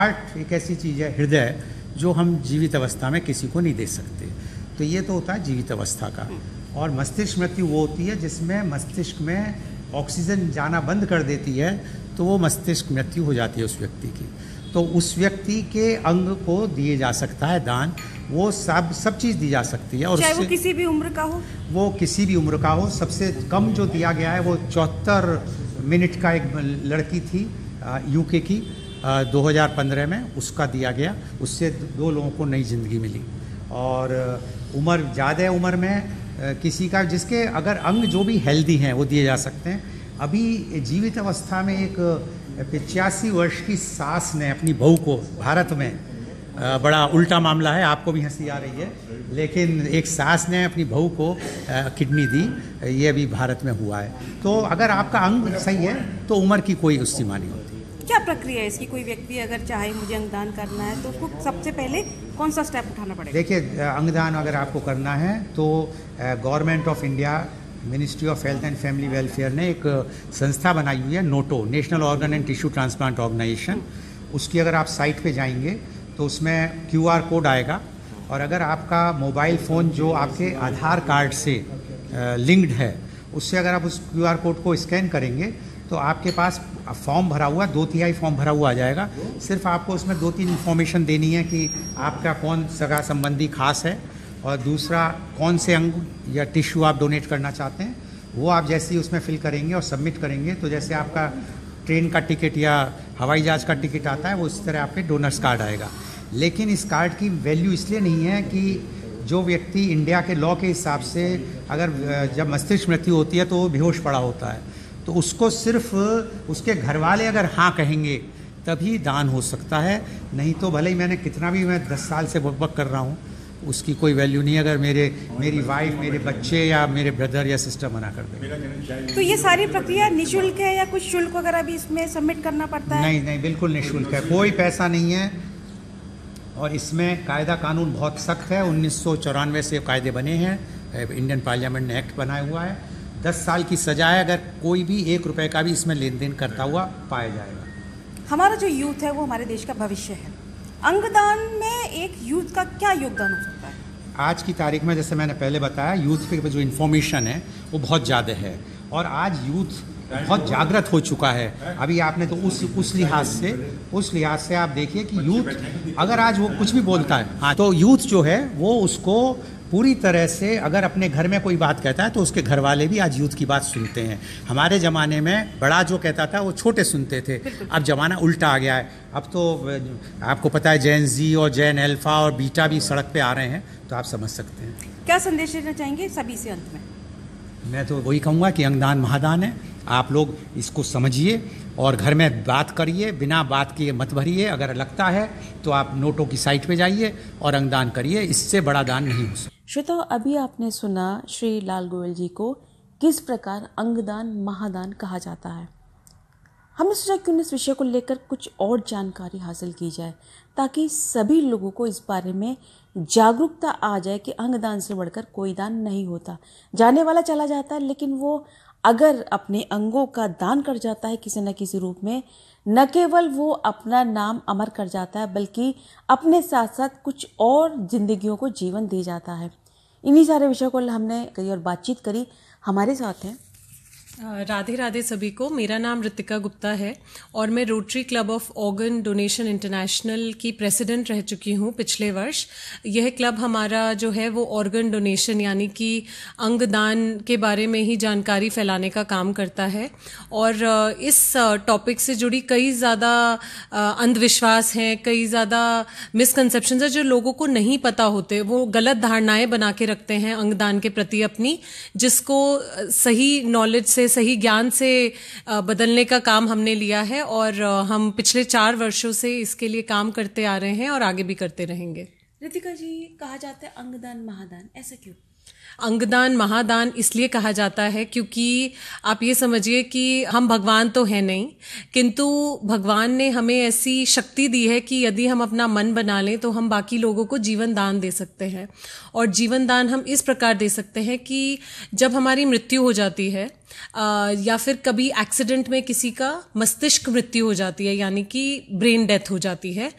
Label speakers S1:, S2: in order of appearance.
S1: Heart एक ऐसी चीज़ है, हृदय, जो हम जीवित अवस्था में किसी को नहीं दे सकते। तो ये तो होता है जीवित अवस्था का। और मस्तिष्क मृत्यु वो होती है जिसमें मस्तिष्क में ऑक्सीजन जाना बंद कर देती है, तो वो मस्तिष्क मृत्यु हो जाती है उस व्यक्ति की। तो उस व्यक्ति के अंग को दिए जा सकता है दान, वो सब चीज़ दी जा सकती है। और
S2: चाहे वो किसी भी उम्र का हो,
S1: वो किसी भी उम्र का हो। सबसे कम जो दिया गया है वो 74 मिनट का एक लड़की थी यूके की, 2015 में उसका दिया गया। उससे 2 लोगों को नई ज़िंदगी मिली। और उम्र ज़्यादा उम्र में किसी का जिसके अगर अंग जो भी हेल्दी हैं वो दिए जा सकते हैं। अभी जीवित अवस्था में एक 85 वर्ष की सास ने अपनी बहू को, भारत में बड़ा उल्टा मामला है, आपको भी हंसी आ रही है, लेकिन एक सास ने अपनी बहू को किडनी दी, ये अभी भारत में हुआ है। तो अगर आपका अंग सही है तो उम्र की कोई उस सीमा नहीं होती।
S2: क्या प्रक्रिया है इसकी? कोई व्यक्ति अगर चाहे मुझे अंगदान करना है तो उसको सबसे पहले कौन सा स्टेप उठाना पड़ेगा?
S1: देखिए, अंगदान अगर आपको करना है तो government of India, ministry of health and family welfare ने एक संस्था बनाई हुई है, Noto, national organ and tissue transplant organisation. उसकी अगर आप साइट पे जाएंगे तो उसमें QR कोड आएगा, और अगर आपका मोबाइल फ़ोन जो आपके आधार कार्ड से लिंक्ड है, उससे अगर आप उस QR कोड को स्कैन करेंगे तो आपके पास फॉर्म भरा हुआ, 2/3 फॉर्म भरा हुआ आ जाएगा। सिर्फ आपको उसमें 2-3 इन्फॉर्मेशन देनी है कि आपका कौन सगा संबंधी खास है, और दूसरा कौन से अंग या टिश्यू आप डोनेट करना चाहते हैं। वो आप जैसे ही उसमें फिल करेंगे और सबमिट करेंगे, तो जैसे आपका ट्रेन का टिकट या हवाई जहाज़ का टिकट आता है, वो इस तरह आपके डोनर्स कार्ड आएगा। लेकिन इस कार्ड की वैल्यू इसलिए नहीं है कि जो व्यक्ति इंडिया के लॉ के हिसाब से अगर जब मस्तिष्क मृत्यु होती है तो वो बेहोश पड़ा होता है, तो उसको सिर्फ उसके घर वाले अगर हाँ कहेंगे तभी दान हो सकता है। नहीं तो भले ही मैं 10 साल से वर्क कर रहा हूँ, उसकी कोई वैल्यू नहीं अगर मेरी वाइफ, मेरे बच्चे या मेरे ब्रदर या सिस्टर मना कर दें।
S2: तो ये सारी प्रक्रिया निःशुल्क है या कुछ शुल्क वगैरह भी इसमें सबमिट करना पड़ता है?
S1: नहीं, बिल्कुल निःशुल्क है, कोई पैसा नहीं है। और इसमें कायदा कानून बहुत सख्त है। 1994 से कायदे बने हैं, इंडियन पार्लियामेंट ने एक्ट बनाया हुआ है। 10 साल की सजा है अगर कोई भी 1 रुपए का भी इसमें लेन देन करता हुआ पाया जाएगा।
S2: हमारा जो यूथ है वो हमारे देश का भविष्य है। अंगदान में एक यूथ का क्या योगदान हो सकता है?
S1: आज की तारीख में, जैसे मैंने पहले बताया, यूथ पे जो इन्फॉर्मेशन है वो बहुत ज़्यादा है, और आज यूथ बहुत जागृत हो चुका है। अभी आपने तो उस लिहाज से आप देखिए कि यूथ अगर आज वो कुछ भी बोलता है, हाँ, तो यूथ जो है वो उसको पूरी तरह से, अगर अपने घर में कोई बात कहता है तो उसके घर वाले भी आज यूथ की बात सुनते हैं। हमारे ज़माने में बड़ा जो कहता था वो छोटे सुनते थे, अब ज़माना उल्टा आ गया है। अब तो आपको पता है जेन Z और जेन अल्फा और बीटा भी सड़क पे आ रहे हैं, तो आप समझ सकते हैं।
S2: क्या संदेश देना चाहेंगे सभी से अंत में?
S1: मैं तो वही कहूँगा कि अंगदान महादान है। आप लोग इसको समझिए और घर में बात करिए, बिना बात किए मत भरिए। अगर लगता है तो आप नोटो की साइट पे जाइए और अंगदान करिए, इससे बड़ा दान नहीं हो सकता।
S3: श्रोताओ, अभी आपने सुना श्री लाल गोयल जी को किस प्रकार अंगदान महादान कहा जाता है। हमने सोचा क्यों इस विषय को लेकर कुछ और जानकारी हासिल की जाए, ताकि सभी लोगों को इस बारे में जागरूकता आ जाए कि अंगदान से बढ़कर कोई दान नहीं होता। जाने वाला चला जाता है, लेकिन वो अगर अपने अंगों का दान कर जाता है किसी न किसी रूप में, न केवल वो अपना नाम अमर कर जाता है, बल्कि अपने साथ साथ कुछ और जिंदगियों को जीवन दे जाता है। इन्हीं सारे विषयों को हमने कई और बातचीत करी। हमारे साथ हैं
S4: राधे राधे सभी को। मेरा नाम ऋतिका गुप्ता है और मैं rotary club of organ donation international की प्रेसिडेंट रह चुकी हूँ पिछले वर्ष। यह क्लब हमारा जो है वो ऑर्गन डोनेशन यानी कि अंगदान के बारे में ही जानकारी फैलाने का काम करता है। और इस टॉपिक से जुड़ी कई ज़्यादा अंधविश्वास हैं, कई ज़्यादा मिसकंसेप्शंस हैं जो लोगों को नहीं पता होते। वो गलत धारणाएं बना के रखते हैं अंगदान के प्रति अपनी, जिसको सही नॉलेज से, सही ज्ञान से बदलने का काम हमने लिया है। और हम पिछले 4 वर्षों से इसके लिए काम करते आ रहे हैं और आगे भी करते रहेंगे।
S3: ऋतिका जी, कहा जाता है अंगदान महादान, ऐसा क्यों?
S4: अंगदान महादान इसलिए कहा जाता है क्योंकि आप ये समझिए कि हम भगवान तो हैं नहीं, किंतु भगवान ने हमें ऐसी शक्ति दी है कि यदि हम अपना मन बना लें तो हम बाकी लोगों को जीवन दान दे सकते हैं। और जीवन दान हम इस प्रकार दे सकते हैं कि जब हमारी मृत्यु हो जाती है या फिर कभी एक्सीडेंट में किसी का मस्तिष्क मृत्यु हो जाती है, यानी कि ब्रेन डेथ हो जाती है,